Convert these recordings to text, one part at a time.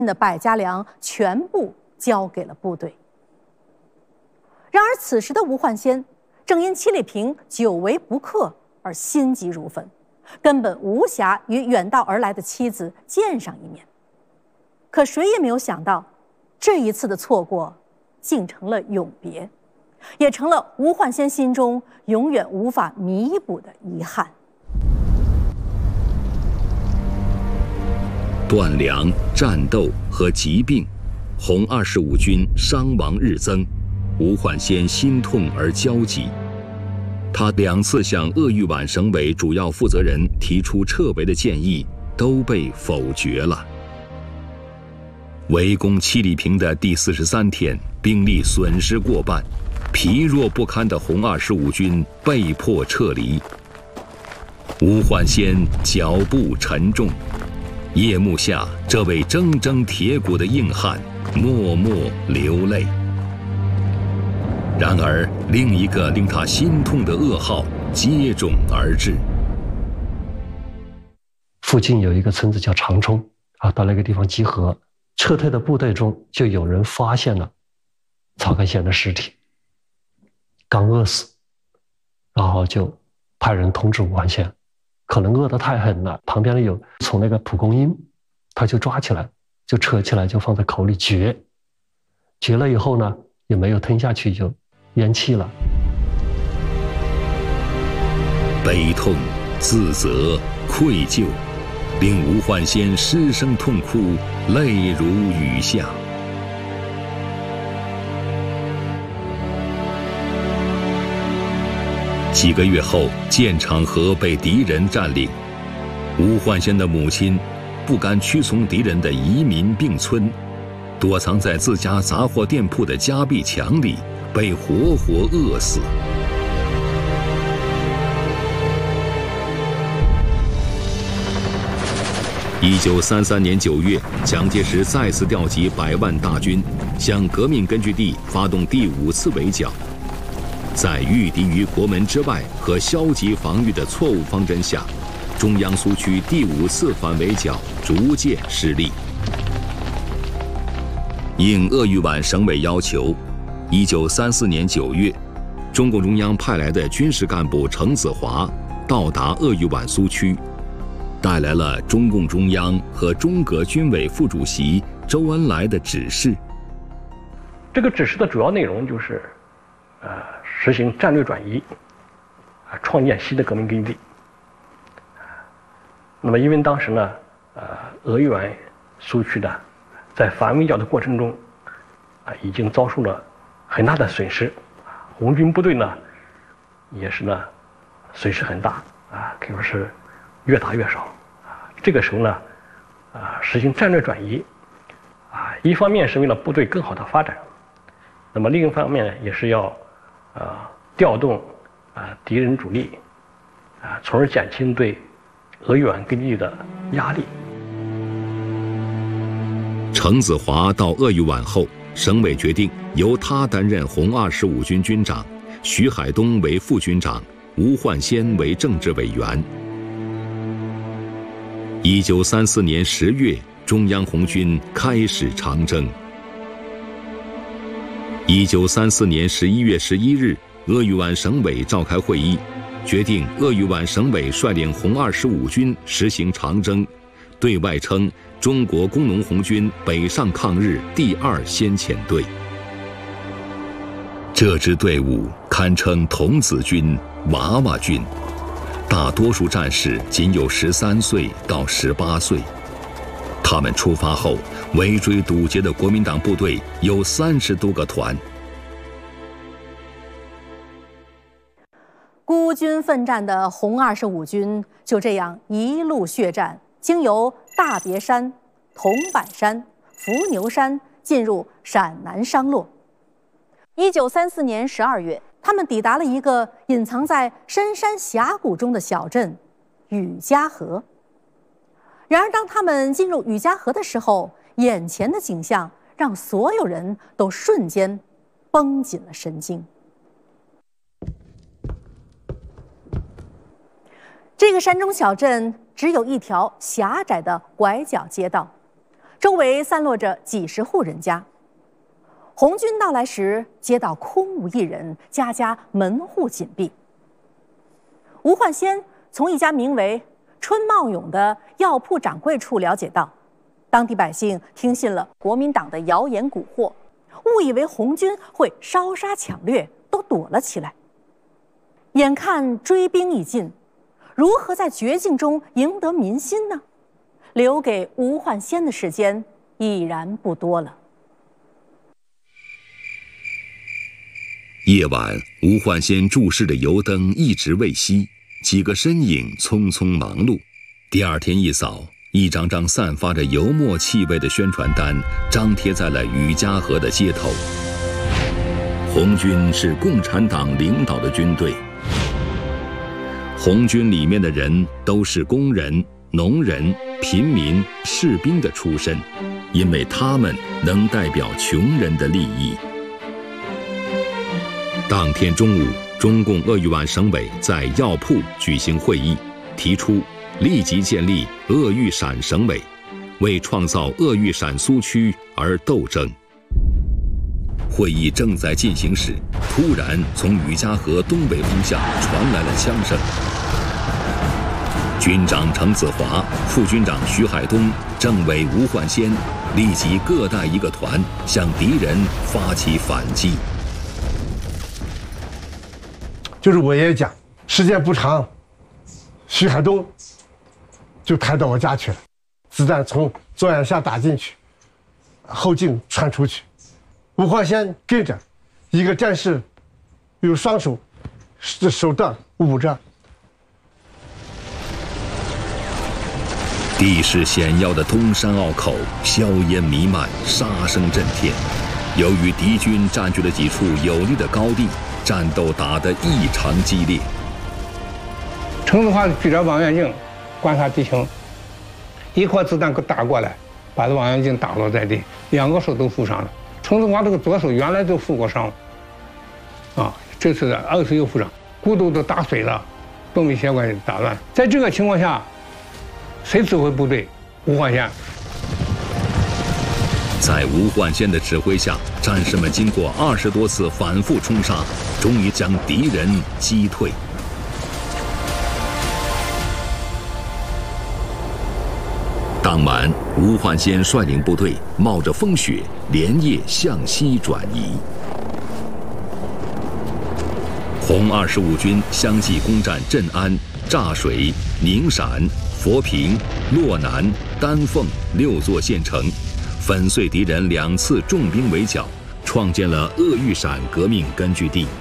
的百家粮全部交给了部队。然而此时的吴焕先正因戚立平久违不克而心急如焚，根本无暇与远道而来的妻子见上一面。可谁也没有想到，这一次的错过竟成了永别，也成了吴焕先心中永远无法弥补的遗憾。 断粮、战斗和疾病，红25军伤亡日增，吴焕先心痛而焦急。他2次向鄂豫皖省委主要负责人提出撤围的建议，都被否决了。围攻戚立平的第43天，兵力损失过半，疲弱不堪的红25军被迫撤离。吴焕先脚步沉重，夜幕下，这位铮铮铁骨的硬汉默默流泪。然而，另一个令他心痛的噩耗接踵而至。 附近有一个村子叫长冲到那个地方集合，撤退的部队中就有人发现了曹开贤的尸体，刚饿死，然后就派人通知吴焕先，可能饿得太狠了，旁边有从那个蒲公英，他就抓起来，就扯起来，就放在口里嚼，嚼了以后呢，也没有吞下去，就咽气了。 悲痛、自责、愧疚，令吴焕先失声痛哭，泪如雨下。几个月后，建厂河被敌人占领，吴焕先的母亲不甘屈从敌人的移民并村，躲藏在自家杂货店铺的夹壁墙里，被活活饿死。1933年9月，蒋介石再次调集100万大军，向革命根据地发动第5次围剿。在御敌于国门之外和消极防御的错误方针下，中央苏区第5次反围剿逐渐失利。应鄂豫皖省委要求，1934年9月，中共中央派来的军事干部程子华到达鄂豫皖苏区，带来了中共中央和中革军委副主席周恩来的指示。 这个指示的主要内容就是，实行战略转移，创建新的革命根据地。那么，因为当时呢，鄂豫皖苏区呢，在反围剿的过程中，已经遭受了很大的损失，红军部队呢，也是呢，损失很大，可以说是越打越少。这个时候呢，实行战略转移，一方面是为了部队更好的发展，那么另一方面呢，也是要调动敌人主力，从而减轻对鄂豫皖根据地的压力。 程子华到鄂豫皖后，省委决定由他担任红25军军长，徐海东为副军长，吴焕先为政治委员。1934年10月，中央红军开始长征。1934年11月11日，鄂豫皖省委召开会议，决定鄂豫皖省委率领红25军实行长征，对外称中国工农红军北上抗日第2先遣队。这支队伍堪称童子军、娃娃军，大多数战士仅有13岁到18岁。他们出发后，围追堵截的国民党部队有30多个团。 孤军奋战的红25军就这样一路血战，经由大别山、桐柏山、伏牛山，进入陕南商洛。1934年12月，他们抵达了一个隐藏在深山峡谷中的小镇雨家河。然而当他们进入雨家河的时候，眼前的景象让所有人都瞬间绷紧了神经。这个山中小镇只有一条狭窄的拐角街道， 周围散落着几十户人家。红军到来时，街道空无一人，家家门户紧闭。吴焕先从一家名为春茂永的药铺掌柜处了解到，当地百姓听信了国民党的谣言蛊惑，误以为红军会烧杀抢掠，都躲了起来。眼看追兵已近，如何在绝境中赢得民心呢？留给吴焕先的时间已然不多了。 夜晚，吴焕先注视的油灯一直未熄，几个身影匆匆忙碌。第二天一早，一张张散发着油墨气味的宣传单张贴在了雨家河的街头。红军是共产党领导的军队，红军里面的人都是工人、农人、平民、士兵的出身，因为他们能代表穷人的利益。当天中午，中共鄂豫皖省委在药铺举行会议，提出立即建立鄂豫陕省委，为创造鄂豫陕苏区而斗争。会议正在进行时，突然从雨家河东北方向传来了枪声。军长程子华、副军长徐海东、政委吴焕先立即各带一个团，向敌人发起反击。 就是我也讲，时间不长，徐海东就抬到我家去了，子弹从左眼下打进去，后颈穿出去。吴焕先跟着，一个战士用双手手段捂着。 地势险要的东山坳口，硝烟弥漫，杀声震天。由于敌军占据了几处有利的高地，战斗打得异常激烈。 程子华举着望远镜观察敌情，一颗子弹打过来，把这望远镜打落在地，两个手都负伤了。程子华这个左手原来就负过伤，这次二次又负伤，骨头都打碎了，动脉血管打乱。在这个情况下，谁指挥部队？吴焕先。 在吴焕先的指挥下，战士们经过20多次反复冲杀，终于将敌人击退。当晚，吴焕先率领部队冒着风雪，连夜向西转移。红25军相继攻占镇安、柞水、宁陕、佛坪、洛南、丹凤6座县城，粉碎敌人2次重兵围剿，创建了鄂豫陕革命根据地。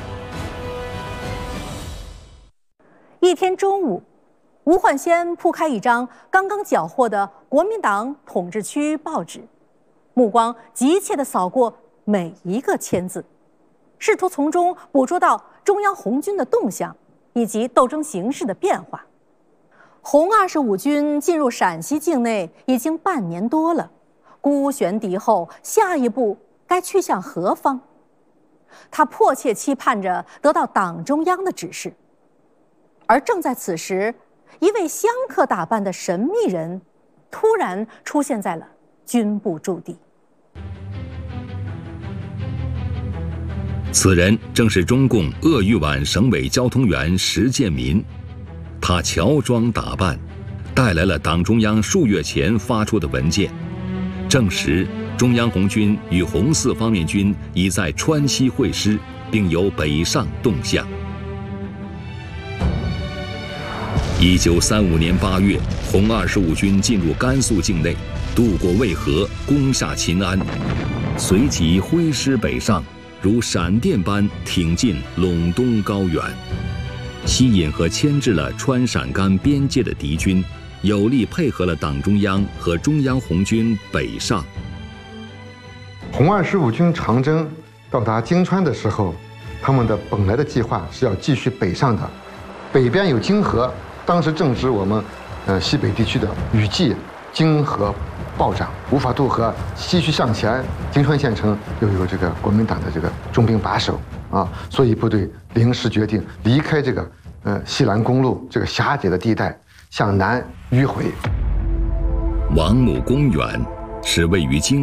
一天中午，吴焕先铺开一张刚刚缴获的国民党统治区报纸，目光急切地扫过每一个签字，试图从中捕捉到中央红军的动向以及斗争形势的变化。红25军进入陕西境内已经半年多了，孤悬敌后，下一步该去向何方？他迫切期盼着得到党中央的指示。而正在此时，一位香客打扮的神秘人突然出现在了军部驻地。 此人正是中共鄂豫皖省委交通员石建民，他乔装打扮，带来了党中央数月前发出的文件，证实中央红军与红四方面军已在川西会师，并有北上动向。1935年8月，红25军进入甘肃境内，渡过渭河，攻下秦安，随即挥师北上，如闪电般挺进陇东高原，吸引和牵制了川陕甘边界的敌军，有力配合了党中央和中央红军北上。 红25军长征到达京川的时候，他们的本来的计划是要继续北上的，北边有京河，当时正值我们西北地区的雨季，京河暴涨，无法渡河，继续向前。京川县城又有这个国民党的这个重兵把守啊，所以部队临时决定离开这个西兰公路这个狭窄的地带，向南迂回。 王母公园， 是位于京